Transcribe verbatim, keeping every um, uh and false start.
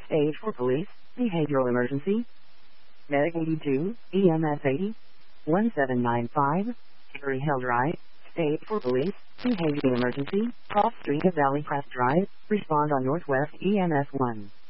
Stage four Police, Behavioral Emergency. Medic eighty-two, E M S eighty, one seven nine five, Hickory Hill Drive. Stage four Police, Behavioral Emergency, cross street of Valley Crest Drive. Respond on Northwest E M S one.